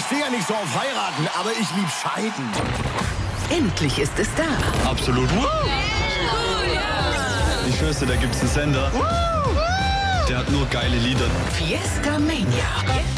stehe ja nicht so auf heiraten, aber ich lieb scheiden. Endlich ist es da. Absolut. Ich schwör's dir, da gibt's einen Sender. Der hat nur geile Lieder. Fiesta Mania.